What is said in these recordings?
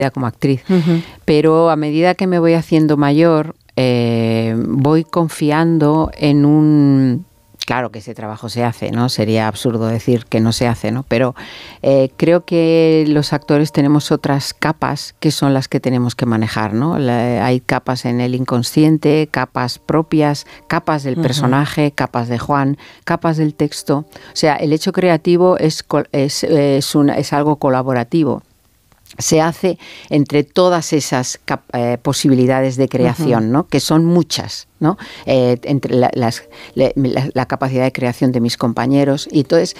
como actriz. Pero a medida que me voy haciendo mayor, voy confiando en un... Claro que ese trabajo se hace, ¿no? Sería absurdo decir que no se hace, ¿no? Pero creo que los actores tenemos otras capas que son las que tenemos que manejar, ¿no? Hay capas en el inconsciente, capas propias, capas del personaje, capas de Juan, capas del texto. O sea, el hecho creativo es algo colaborativo. Se hace entre todas esas posibilidades de creación, ¿no? Que son muchas, ¿no? Entre la capacidad de creación de mis compañeros. Y entonces,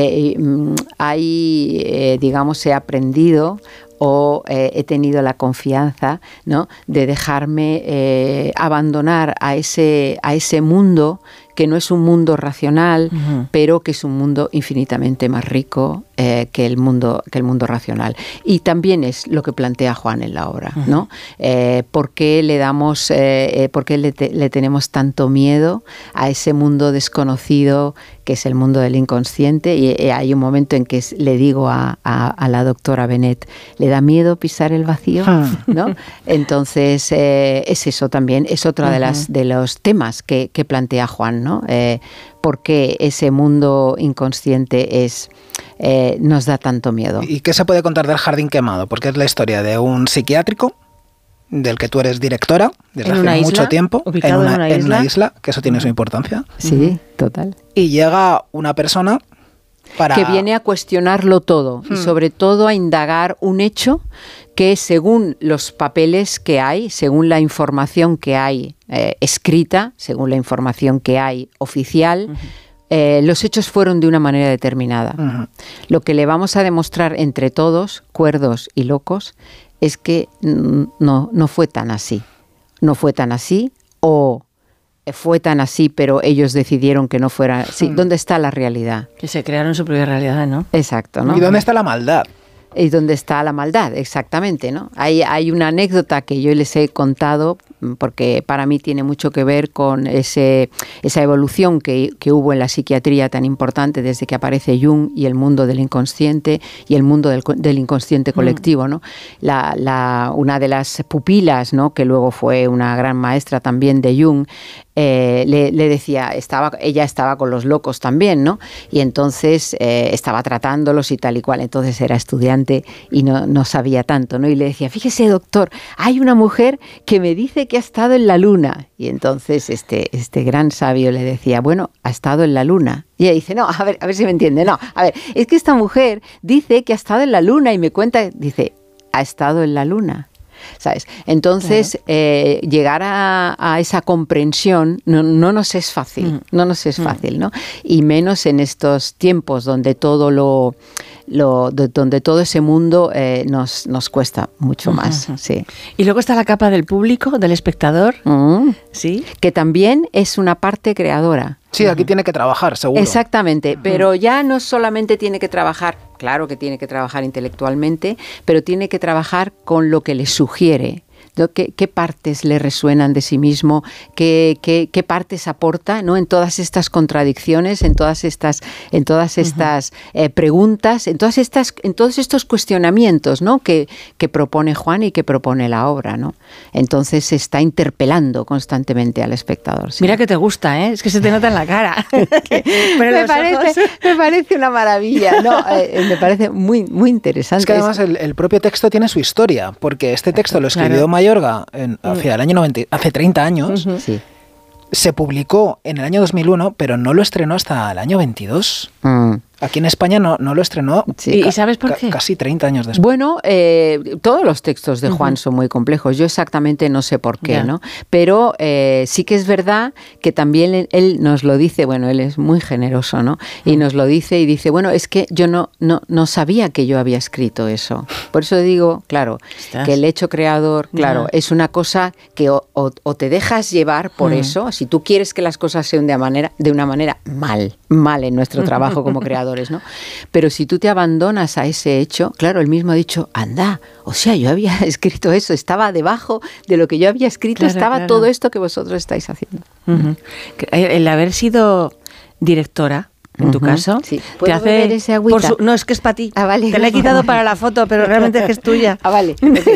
digamos, he aprendido o he tenido la confianza, ¿no? De dejarme abandonar a ese mundo que no es un mundo racional, pero que es un mundo infinitamente más rico que el mundo racional. Y también es lo que plantea Juan en la obra, ¿no? ¿Por qué le tenemos tanto miedo a ese mundo desconocido que es el mundo del inconsciente? Y hay un momento en que le digo a la doctora Bennett, ¿le da miedo pisar el vacío? ¿No? Entonces, es eso también, es otra de los temas que plantea Juan, ¿no? ¿Por qué ese mundo inconsciente nos da tanto miedo? ¿Y qué se puede contar del Jardín Quemado? Porque es la historia de un psiquiátrico del que tú eres directora desde hace mucho tiempo, en una isla, que eso tiene su importancia. Sí, total. Y llega una persona que viene a cuestionarlo todo y sobre todo a indagar un hecho que según los papeles que hay, según la información que hay escrita, según la información que hay oficial, los hechos fueron de una manera determinada. Lo que le vamos a demostrar entre todos, cuerdos y locos, es que no fue tan así. No fue tan así o fue tan así, pero ellos decidieron que no fuera así. ¿Dónde está la realidad? Que se crearon su propia realidad, ¿no? Exacto, ¿no? ¿Y dónde está la maldad? ¿Y dónde está la maldad? Exactamente, ¿no? Hay una anécdota que yo les he contado porque para mí tiene mucho que ver con esa evolución que hubo en la psiquiatría tan importante desde que aparece Jung y el mundo del inconsciente y el mundo del inconsciente colectivo, ¿no? Una de las pupilas, ¿no? Que luego fue una gran maestra también de Jung, le decía, ella estaba con los locos también, ¿no? Y entonces estaba tratándolos y tal y cual. Entonces era estudiante y no sabía tanto, ¿no? Y le decía, fíjese, doctor, hay una mujer que me dice que ha estado en la luna. Y entonces este gran sabio le decía, bueno, ha estado en la luna. Y ella dice, no, a ver si me entiende. No, a ver, es que esta mujer dice que ha estado en la luna y me cuenta, dice, ha estado en la luna. ¿Sabes? Entonces, llegar a esa comprensión no nos es fácil, ¿no? Y menos en estos tiempos donde todo donde todo ese mundo nos cuesta mucho más. Sí. Y luego está la capa del público, del espectador, ¿sí? Que también es una parte creadora. Sí, aquí tiene que trabajar, seguro. Exactamente, pero ya no solamente tiene que trabajar, claro que tiene que trabajar intelectualmente, pero tiene que trabajar con lo que le sugiere. ¿Qué partes le resuenan de sí mismo? ¿Qué partes aporta, ¿no? En todas estas contradicciones, en todas estas preguntas, en todos estos cuestionamientos, ¿no? que propone Juan y que propone la obra, ¿no? Entonces se está interpelando constantemente al espectador. ¿Sí? Mira que te gusta, ¿eh? Es que se te nota en la cara. me parece una maravilla, ¿no? Me parece muy, muy interesante. Es que además el propio texto tiene su historia, porque este texto lo escribió Mayorga hacia el año 90, hace 30 años. Sí. Se publicó en el año 2001, pero no lo estrenó hasta el año 22. Aquí en España no lo estrenó. Sí. ¿Y sabes por qué? Casi 30 años después. Bueno, todos los textos de Juan son muy complejos. Yo exactamente no sé por qué, ¿no? Pero sí que es verdad que también él nos lo dice, bueno, él es muy generoso, ¿no? Y nos lo dice y dice, bueno, es que yo no sabía que yo había escrito eso. Por eso digo, claro, que el hecho creador, claro, es una cosa que o te dejas llevar por eso, si tú quieres que las cosas sean de una manera mal en nuestro trabajo como creadores, ¿no? Pero si tú te abandonas a ese hecho, claro, él mismo ha dicho, anda, o sea, yo había escrito eso, estaba debajo de lo que yo había escrito, estaba todo esto que vosotros estáis haciendo. El haber sido directora, en tu caso, sí. te hace beber ese agüita? No, es que es para ti. Vale. Te la he quitado para la foto, pero realmente es que es tuya. Vale.